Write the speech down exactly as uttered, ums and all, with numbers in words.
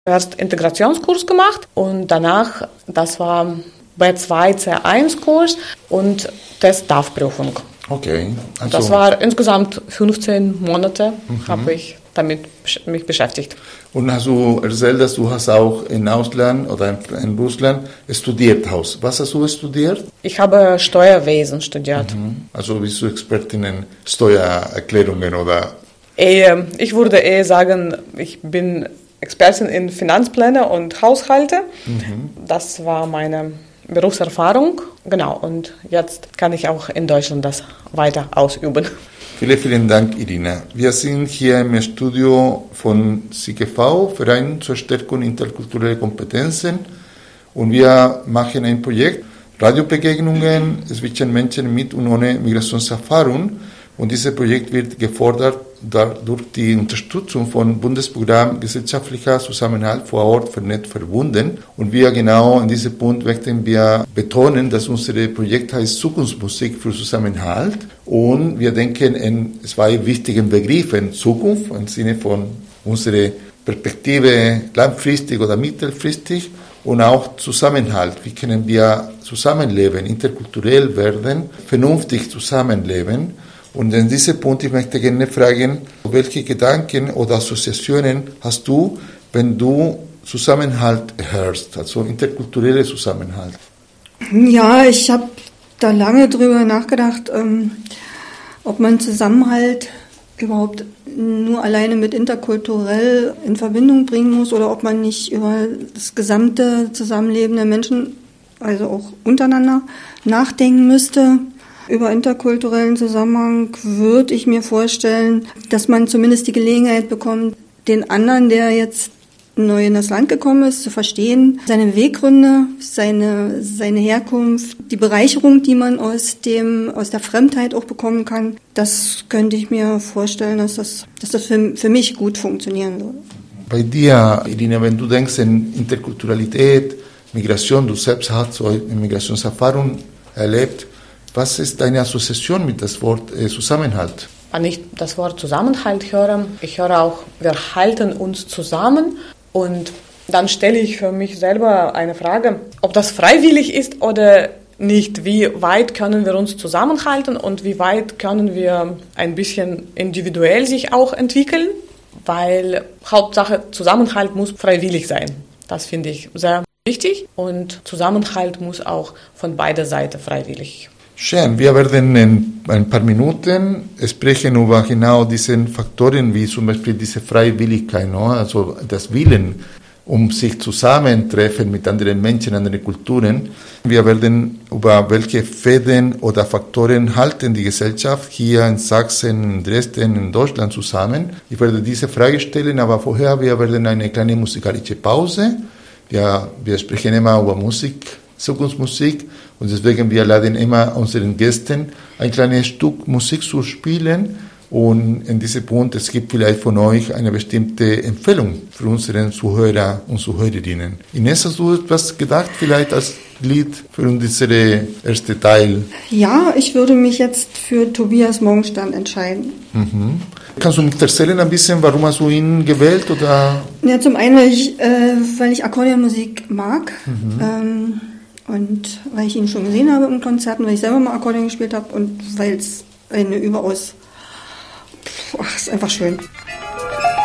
Erst Integrationskurs gemacht und danach, das war B zwei C eins Kurs und Test-D A F-Prüfung. Okay. Also das war insgesamt fünfzehn Monate, mhm. habe ich damit mich beschäftigt. Und hast du erzählt, dass du hast auch in Ausland oder in Russland studiert hast. Was hast du studiert? Ich habe Steuerwesen studiert. Mhm. Also bist du Expertin in Steuererklärungen oder? Ich würde eher sagen, ich bin Expertin in Finanzpläne und Haushalte. Mhm. Das war meine Berufserfahrung. Genau, und jetzt kann ich auch in Deutschland das weiter ausüben. Vielen, vielen Dank, Irina. Wir sind hier im Studio von S I G V, Verein zur Stärkung interkultureller Kompetenzen. Und wir machen ein Projekt, Radiobegegnungen zwischen Menschen mit und ohne Migrationserfahrung. Und dieses Projekt wird gefordert durch die Unterstützung von Bundesprogramm Gesellschaftlicher Zusammenhalt vor Ort vernetzt verbunden. Und wir genau an diesem Punkt möchten wir betonen, dass unser Projekt heißt Zukunftsmusik für Zusammenhalt. Und wir denken in zwei wichtigen Begriffen. Zukunft im Sinne von unserer Perspektive langfristig oder mittelfristig und auch Zusammenhalt. Wie können wir zusammenleben, interkulturell werden, vernünftig zusammenleben? Und in diesem Punkt, ich möchte gerne fragen, welche Gedanken oder Assoziationen hast du, wenn du Zusammenhalt hörst, also interkulturelle Zusammenhalt? Ja, ich habe da lange drüber nachgedacht, ähm, ob man Zusammenhalt überhaupt nur alleine mit interkulturell in Verbindung bringen muss oder ob man nicht über das gesamte Zusammenleben der Menschen, also auch untereinander, nachdenken müsste. Über interkulturellen Zusammenhang würde ich mir vorstellen, dass man zumindest die Gelegenheit bekommt, den anderen, der jetzt neu in das Land gekommen ist, zu verstehen, seine Beweggründe, seine, seine Herkunft, die Bereicherung, die man aus dem, aus der Fremdheit auch bekommen kann. Das könnte ich mir vorstellen, dass das, dass das für, für mich gut funktionieren würde. Bei dir, Irina, wenn du denkst an Interkulturalität, Migration, du selbst hast so eine Migrationserfahrung erlebt, was ist deine Assoziation mit dem Wort äh, Zusammenhalt? Wenn ich das Wort Zusammenhalt höre, ich höre auch, wir halten uns zusammen und dann stelle ich für mich selber eine Frage, ob das freiwillig ist oder nicht. Wie weit können wir uns zusammenhalten und wie weit können wir ein bisschen individuell sich auch entwickeln? Weil Hauptsache Zusammenhalt muss freiwillig sein. Das finde ich sehr wichtig und Zusammenhalt muss auch von beider Seiten freiwillig. Schön, wir werden in ein paar Minuten sprechen über genau diese Faktoren, wie zum Beispiel diese Freiwilligkeit, no? Also das Willen, um sich zusammentreffen mit anderen Menschen, anderen Kulturen. Wir werden über welche Fäden oder Faktoren halten die Gesellschaft hier in Sachsen, in Dresden, in Deutschland zusammen. Ich werde diese Frage stellen, aber vorher wir werden eine kleine musikalische Pause. Ja, wir sprechen immer über Musik, Zukunftsmusik. Und deswegen wir laden immer unseren Gästen ein kleines Stück Musik zu spielen. Und in diesem Punkt, es gibt vielleicht von euch eine bestimmte Empfehlung für unsere Zuhörer und Zuhörerinnen. Ines, hast du etwas gedacht, vielleicht als Lied für unseren ersten Teil? Ja, ich würde mich jetzt für Tobias Morgenstern entscheiden. Mhm. Kannst du mir erzählen ein bisschen, warum hast du ihn gewählt? Oder? Ja, zum einen, weil ich, äh, weil ich Akkordeonmusik mag. Mhm. Ähm, Und weil ich ihn schon gesehen habe in Konzerten, weil ich selber mal Akkordeon gespielt habe und weil es eine überaus, ach, ist einfach schön.